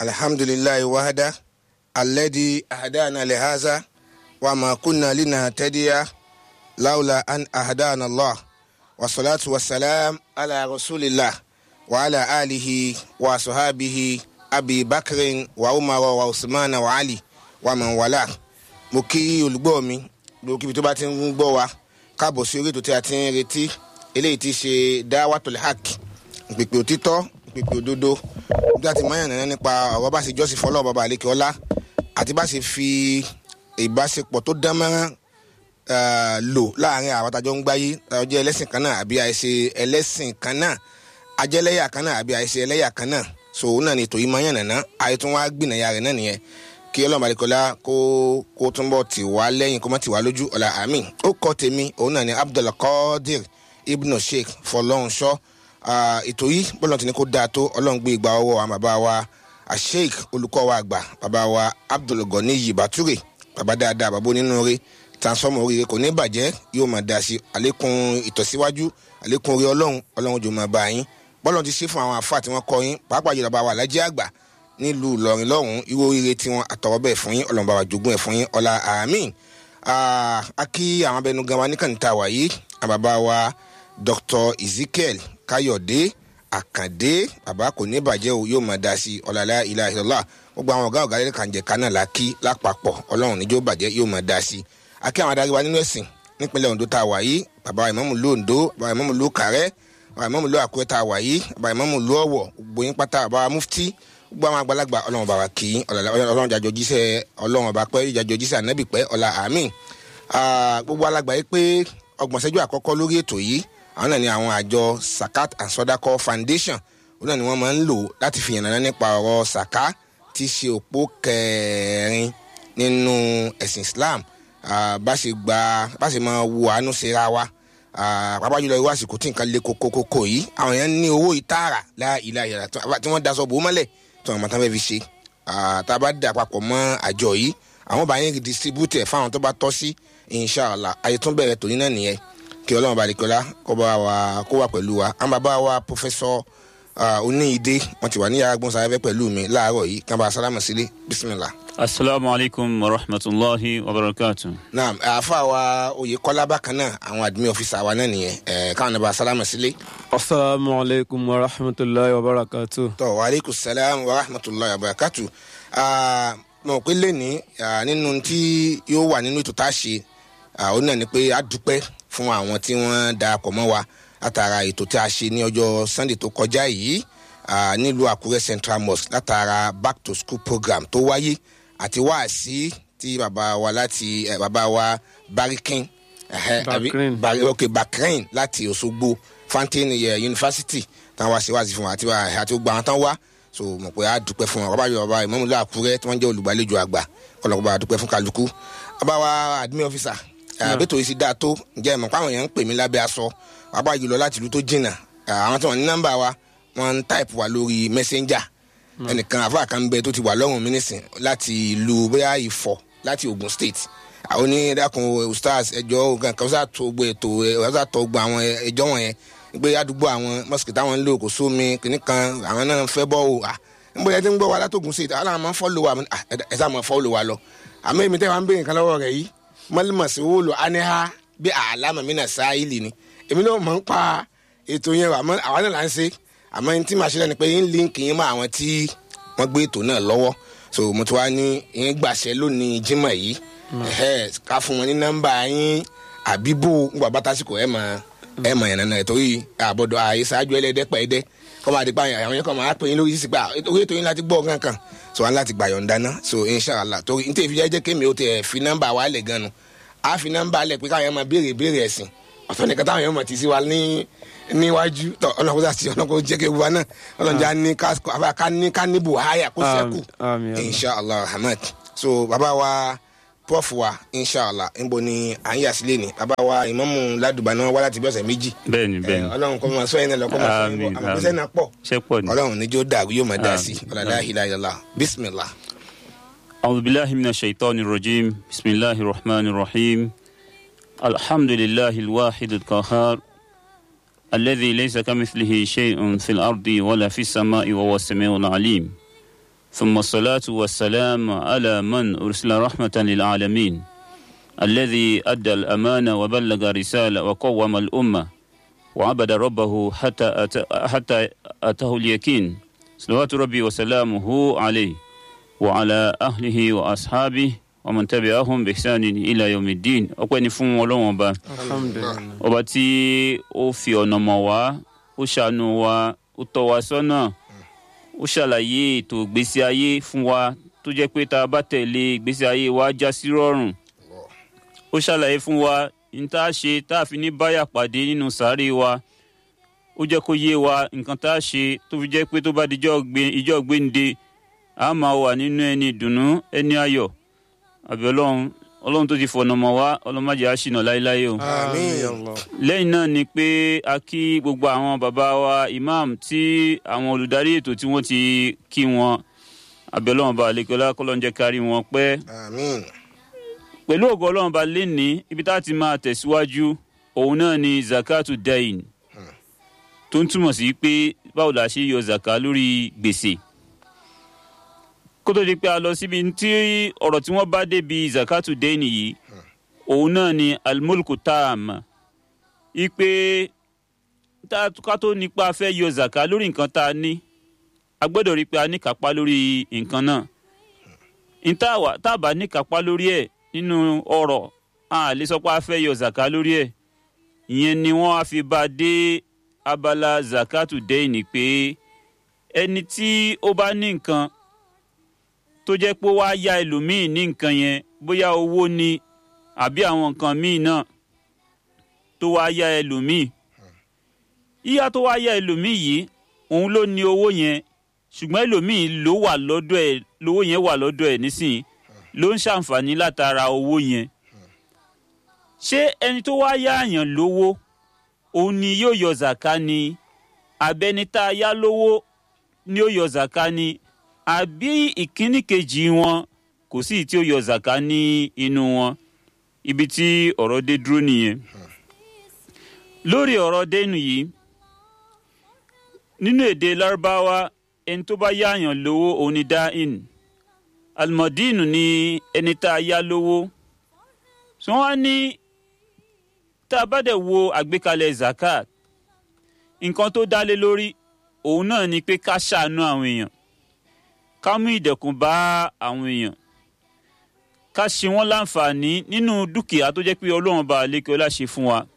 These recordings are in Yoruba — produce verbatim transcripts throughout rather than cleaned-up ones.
alhamdulillahi wahda alladhi ahdana lihaza wa ma kunna linahtadiya laula an ahdana Allah wa salatu wa salam ala rasulillah wa ala alihi wa sahabihi Abi Bakrin wa Umar wa Usman wa Ali wa man wala. Mo kí olùgbọ́ mi lókè bí tó bá ti ń gbọ́ wa káàbọ̀ sí orí ètò tí a ti ń retí eléyìí tí ṣe Dawatul Haq ìpèpè òtítọ́ ìpèpè òdodo bí a ti máa yànnà nípa ọ̀rọ̀ bá ṣe jọ́sìn fọlọ́ bàbá àlékè ọlá àti bá ṣe fi ìbáṣepọ̀ tó dán mọ́rán lò láàrin àwọn àtàjọ ń gbáyé ọjọ́ ẹlẹ́sìn kan náà àbí àìṣe ẹlẹ́sìn kan náà ajẹ́lẹ́yà kan náà àbí àìṣe ẹlẹ́yà kan náà so òun náà ni ètò yìí máa yànnà náà àìtún wá gbìnàyà rẹ̀ náà nìyẹn kí ọlọ́run àlékọ́lá kó kó túnbọ̀ tì wá lẹ́yìn kó má tì wá lójú ọ̀la àmín. Ó kọ́ tèmi òun náà ni Abdulkadir Ibn Sheikh Fọlọ́runṣọ́. Ètò yìí bọ́lá tí ni kó dáa tó ọlọ́run gbé ìgbà ọwọ́ àwọn bàbá wa Sheikh olùkọ́ wa àgbà bàbá wa Abdulganiyi Bature bàbá dáadáa bàbá onínúure transform oríire kò ní bàjẹ́ yóò máa dá sí àlékún ìtọ́síwájú àlékún orí ọlọ́run ọlọ́run jò máa bá yín bọ́lá ti ṣe fún àwọn àfáà tí wọ́n kọ́ yín pàápàá jùlọ bàbá wa Alhaji àgbà nílùú Ìlọrin lọ́hùn irú oríire tí wọ́n àtọwọ́ bẹ́ẹ̀ fún yín ọlọ́run bá wa jogún ẹ̀ fún yín ọlá àmín. A kí àwọn abẹnugan wa níkànnì tá a wà yìí àbàbá wa Doctor Ezekiel Káyọ̀dé Àkàndé bàbá kò ní bàjẹ́ o yóò máa dá sí ọ̀làlá ilaha illallah gbogbo àwọn ọ̀gá ọ̀gá lẹ́lẹ́ kànjẹ̀ kan náà la kí lápapọ̀ ọlọ́run níjó bàjẹ́ yóò máa dá sí. A kí àwọn adarí wa nínú ẹ̀sìn nípínlẹ̀ Ondo tá a wà yìí bàbá ìmáàmù ìlú Ondo bàbá ìmáàmù ìlú Kàrẹ́ bàbá ìmáàmù ìlú Àkúrẹ́ tá a wà yìí bàbá ìmáàmù ìlú Ọ̀wọ̀ gbogbo yín pátá bàbá mufti gbogbo àwọn àgbàlagbà ọlọ́run bá wa kí ọlọ́run jàjọ jíṣẹ́ ọlọ́run ọba pẹ́ jàjọ jíṣẹ́ ànábì pẹ́ ọlá àmín. Gbogbo alàgbà yìí pé ọgbọ̀n ṣẹ́jú àkọ́kọ́ lórí ètò yìí àwọn náà ni àwọn àjọ Zakat and Sodako Foundation òun náà ni wọ́n máa ń lò láti fi yànnàná nípa ọ̀rọ̀ sàká tí ṣe òpó kẹrin nínú ẹ̀sìn Islam bá ṣe gba bá ṣe máa wo àánú ṣera wa pàápàá jùlọ irú àsìkò tí nǹkan lé kókókókó yìí àwọn èèyàn ní owó ìtara láìláyà tí wọ́n daṣọ bò ó mọ́lẹ̀ tí wọ́n mọ̀ tán fẹ́ fi ṣe tá a bá dà papọ̀ mọ́ àjọ yìí àwọn bá yẹn distribute ẹ̀ fáwọn tó bá tọ́ sí inshallah ayé tún bẹ̀rẹ̀ tòní náà nìyẹn kí ọlọ́run bá lè kọ́lá kó bá wa kó wà pẹ̀lú wa àwọn bàbá wa Professor Oníyìdé wọn ti wà ní yàrá gbọ́nsáfẹ́ pẹ̀lú mi láàárọ̀ yìí kàn bá sálámù sílé bismillah. Assalamu alaikum wa rahmatullahi wa barakatuh. Naam, àfa wa Oyèkọ́lá bákan náà àwọn admin officer wa náà nìyẹn ẹ̀ káwọn náà bá sálámù sílé. Assalamu alaikum wa rahmatullahi wa barakatuh. Tó wa alaikum salam wa rahmatullahi wa barakatuh. Mo pé lẹ́ni nínú tí yóò wà nínú ètò tá a ṣe òun náà ni pé a dúpẹ́ fún àwọn tí wọ́n darapọ̀ mọ́ wa látara ètò tí a ṣe ní ọjọ́ Sunday tó kọjá yìí nílùú Àkúrẹ́ Central Mosque látara back to school program tó wáyé àti wáàsí tí bàbá wa láti bàbá wa Barikin ok Bakrin láti Òṣogbo Fountain University táwọn wá sí wáàsí fún wa àti àti gbogbo àwọn tán wá so mọ̀ pé a dúpẹ́ fún wa bàbá yóò bàbá ìmáàmù ìlú Àkúrẹ́ tí wọ́n jẹ́ olùgbàlejò àgbà ọlọ́kọ̀ bá a dúpẹ́ fún kálukú bàbá wa admin officer àbẹ́tò yìí sì dáa tó ǹjẹ́ ìmọ̀ páwọn èèyàn ń pè mí lábẹ́ aṣọ bàbá yìí lọ láti ìlú tó jìnnà àwọn tí wọ́n ní nọ́mbà wa wọ́n ń táìpù wa lórí messenger ẹnìkan àfáà kan bẹ tó ti wà lọ́rùn mínísìn láti ìlú bóyá Ifọ̀ láti Ogun State àwọn onídàkùn ustaz ẹjọ́ kan ṣáà tó gbé ètò ṣáà tó gbé àwọn ẹjọ́ wọn yẹn gbé àdúgbò àwọn mosque táwọn ń lò kò sómi kìnnìkan àwọn náà fẹ́ bọ́ o níbo ẹ ti ń gbọ́ wa látògùn State àwọn máa ń fọ́lò wa ẹ sá máa fọ́lò wa lọ àmọ́ èmi tẹ́ wa ń béèrè nǹkan lọ́wọ́ rẹ̀ yìí mọ́límọ̀sí wo lo aniha bí àlámà mi náà sáyìlì ni èmi náà mọ̀ ń pa ètò yẹn àmọ́ àwọn náà là ń ṣe àmọ́ ní tí màá ṣe lẹ́nu pé yín líǹkì yín mọ́ àwọn tí wọ́n gbé ètò náà lọ́wọ́ so mo ti wá ní yín gbàṣẹ lónìí Jímọ̀ yìí ká fún wọn ní nọ́mbà yín àbíbò ńgbà bá tásìkò ẹ̀ mọ̀ ẹ̀ mọ̀ yẹn náà ẹ̀ torí àbọ̀dọ̀ àyè ṣáájú ẹlẹ́dẹ́ pẹ̀ẹ́dẹ́ kọ́ máa di báyìí àwọn yẹn kọ́ máa pè yín lórí sísìgbà orí ètò yín láti gbọ́ kankan so wọn láti gbà yọ̀ǹda náà so inshallah torí ní tèmi jẹ́ kémi ó tẹ̀ fi nọ́mbà wa lẹ̀ gan nu a fi nọ́mbà lẹ̀ pé káwọn yẹn máa béèrè béèrè ẹ̀sìn ọ̀tọ̀ nìkan táwọn yẹn máa ti sí wa ní níwájú tọ ọlọ́kùnrin àti ọlọ́kùnrin jẹ́ kéwàá náà ọlọ́njà ní ká ní ká ní buhaya kó sẹ́kù inshallah rahmat so bàbá wa prof wa inshallah níbo ni à ń yà sílẹ̀ ni bàbá wa ìmámù ládùbà náà wá láti bí ọ̀sẹ̀ méjì bẹ́ẹ̀ni bẹ́ẹ̀ni ọlọ́run kọ́ máa sọ yẹn lọ kọ́ máa sọ yẹn lọ àmọ́ pẹ́sẹ́ náà pọ̀ ọlọ́run níjó dàrú yóò máa dá sí la ilaha illallah bismillah. أعوذ بالله من الشيطان الرجيم بسم الله الرحمن الرحيم الحمد لله الواحد القهار الذي ليس كمثله شيء في الأرض ولا في السماء وهو السميع العليم ثم الصلاة والسلام على من أرسل رحمة للعالمين الذي أدى الأمانة وبلغ رسالة وقوم الأمة وعبد ربه حتى أت... حتى أتاه اليقين صلوات ربي وسلامه عليه وعلى أهله وأصحابه ومن تبعهم بإحسان إلى يوم الدين. ọpẹ́ ni fún Ọlọ́run Ọba. Alhamdulillah. Ọba tí ó fi ọ̀nà mọ̀ wá, ó ṣàánú wa, ó tọ́ wa sọ́nà, ó ṣàlàyé ètò ìgbésí ayé fún wa tó jẹ́ pé tá a bá tẹ̀lé ìgbésí ayé wa já sí rọrùn. Ó ṣàlàyé fún wa ní tá a ṣe tá a fi ní báyà pàdé nínú sàárè wa. Ó jẹ́ kó yé wa nǹkan tá a ṣe tó fi jẹ́ pé tó bá dijọ́ gbé ìjọ́ gbéǹde a máa wà nínú ẹni ìdùnnú ẹni ayọ̀. Àbí Ọlọ́run Ọlọ́run tó ti fọ̀nà mọ̀ wá Ọlọ́run má jẹ́ á ṣìnà láéláé o. Àmín. Lẹ́yìn náà ni pé a kí gbogbo àwọn bàbá wa imam tí àwọn olùdarí ètò tí wọ́n ti kí wọn. Àbí Ọlọ́run bá àlékọ́lá kọ́lọ́n jẹ́ kárí wọn pẹ́. Àmín. Pẹ̀lú ògo Ọlọ́run bá lé ní ibi tá a ti máa tẹ̀síwájú òun náà ni zakatu dain tó ń túmọ̀ sí pé báwo la ṣe yọ zaka lórí gbèsè. Kó tó di pé a lọ síbi tí ọ̀rọ̀ tí wọ́n bá débi zakatu dain yìí òun náà ni almulku tam ipe ká tó nípa fẹ́ yọ zaka lórí nǹkan tá a ní a gbọ́dọ̀ rí pé a ní kápá lórí nǹkan náà. Ìta tá a bá ní kápá lórí ẹ̀ nínú ọ̀rọ̀ a lè sọ pé a fẹ́ yọ zaka lórí ẹ̀. Ìyẹn ni wọ́n á fi bá dé abala zakatu dain pé ẹni tí ó bá ní nǹkan tó jẹ́ pé wá yá ẹlòmíì ní nǹkan yẹn bóyá owó ni àbí àwọn nǹkan míì náà tó wá yá ẹlòmíì. Yíyá tó wá yá ẹlòmíì yìí òun ló ní owó yẹn ṣùgbọ́n ẹlòmíì ló wà lọ́dọ̀ ẹ̀ lówó yẹn wà lọ́dọ̀ ẹ̀ nísìnyí ló ń ṣàǹfààní látara owó yẹn. Ṣé ẹni tó wá yá àyàn lówó òun ni yóò yọ zaka ni àbẹ́ni tá a yá lówó ni yóò yọ zaka ni àbí ìkíní kejì wọn kò sí tí ó yọ zaka ní inú wọn? Ibi tí ọ̀rọ̀ dé dúró nìyẹn. Lórí ọ̀rọ̀ dénú yìí nínú èdè Lárúbáwá ẹni tó bá yá àyàn lówó òun ni dáìn. Almọ̀dínù ni ẹni tá a yá lówó. Sọ wọ́n ní tá a bá dẹ̀ wo àgbékalẹ̀ zakat nǹkan tó dálé lórí òun náà ni pé ká ṣàánú àwọn èèyàn, ká mú ìdẹ̀kùn bá àwọn èèyàn, ká ṣe wọ́n láǹfààní nínú dúkìá tó jẹ́ pé Ọlọ́run bá lékè ọlá ṣe fún wa.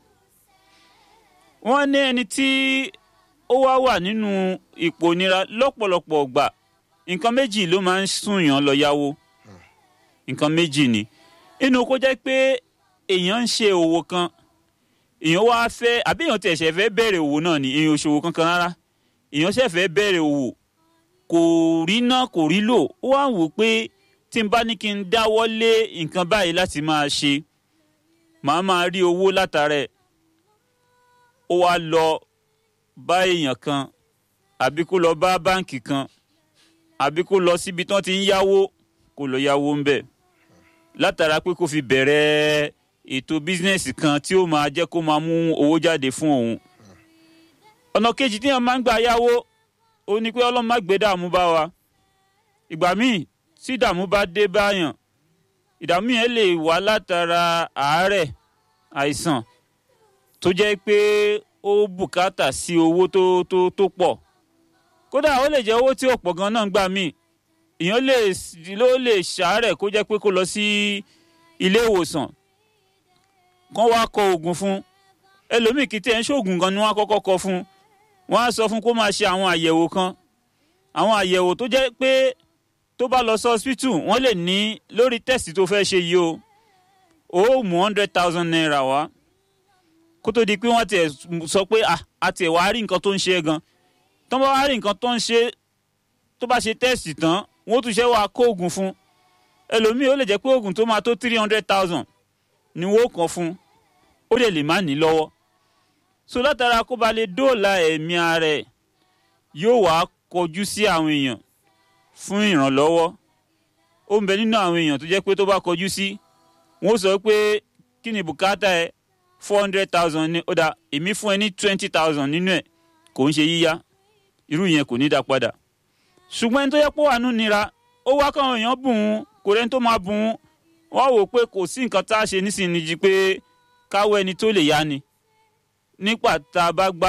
Wọ́n ní ẹni tí ó wá wà nínú ipò nira lọ́pọ̀lọpọ̀ ọgbà nǹkan méjì ló máa ń súnyàn lọ yáwó. Nǹkan méjì ni inú kó jẹ́ pé èèyàn ń ṣe òwò kan èèyàn wá fẹ́ àbí èèyàn tẹ̀ ṣẹ̀ fẹ́ bẹ̀rẹ̀ òwò náà ni èèyàn ò ṣòwò kankan rárá èèyàn ṣẹ̀ fẹ́ bẹ̀rẹ̀ òwò kò rí ná kò rí lò ó wá wò pé tí n bá ní kí n dáwọ́ lé nǹkan báyìí láti máa ṣe màá máa rí owó látara ẹ̀. Ó wá lọ bá èèyàn kan àbí kó lọ bá báǹkì kan àbí kó lọ síbi tí wọ́n ti ń yáwó kó lọ yáwó ń bẹ̀ látara pé kó fi bẹ̀rẹ̀ ètò bísínẹ́sì kan tí ó máa jẹ́ kó máa mú owó jáde fún òun. Ọ̀nà kejì tí wọ́n máa ń gbà yáwó ó ní pé Ọlọ́run má gbé dààmú bá wa. Ìgbà míì tí ìdààmú bá dé báyàn ìdààmú yẹn lè wá látara àárẹ̀ àìsàn tó jẹ́ pé ó bùkátà sí owó tó tó tó pọ̀. Kódà ó lè jẹ́ owó tí ó pọ̀ gan náà gbà míì èèyàn lè ló lè ṣàárẹ̀ kó jẹ́ pé kó lọ sí ilé ìwòsàn kán wá kọ oògùn fún. Ẹlòmíì kìí tẹ̀ ń ṣoògùn gan ni wọ́n á kọ́kọ́ kọ fún. Wọ́n á sọ fún kó máa ṣe àwọn àyẹ̀wò kan àwọn àyẹ̀wò tó jẹ́ pé tó bá lọ sí hospital wọ́n lè ní lórí test tó fẹ́ ṣe yìí o ó mú hundred thousand naira wá kó tó di pé wọ́n ti sọ pé àti ẹ̀ wá rí nǹkan tó ń ṣe gan. Tó bá wá rí nǹkan tó ń ṣe tó bá ṣe test tán wọ́n tún ṣe wá kó oògùn fún. Ẹlòmíì ó lè jẹ́ pé oògùn tó máa tó three hundred thousand ni wọ́n kàn fún ó lè lè má ní lọ́wọ́. So látara kó ba lè dóòlà ẹ̀mí ara ẹ̀ yóò wá kọjú sí àwọn èèyàn fún ìrànlọ́wọ́. Ó ń bẹ nínú àwọn èèyàn tó jẹ́ pé tó bá kọjú sí wọ́n sọ pé kí ni bùkátà ẹ four hundred thousand ní ó dà èmi fún ẹ ní twenty thousand nínú ẹ̀ kò ń ṣe yíyá irú yẹn kò ní dá padà. ṣùgbọ́n ẹni tó yẹ pé wà nù nira ó wá káwọn èèyàn bùn ún kò rẹ́ni tó máa bùn ún wọ́n wò pé kò sí nǹkan tá a ṣe nísìnyí jí pé káwọ́ ẹni tó lè yá ni nípa tá a bá gbá